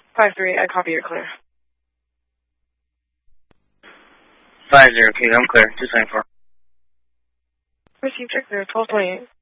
5-3, I copy, you're clear. 5-0, okay, I'm clear. 274. Received, you're clear, 1228.